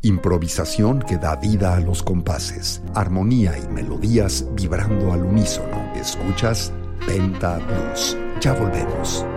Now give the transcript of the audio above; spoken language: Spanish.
improvisación que da vida a los compases, armonía y melodías vibrando al unísono. Escuchas Penta Blues. Ya volvemos.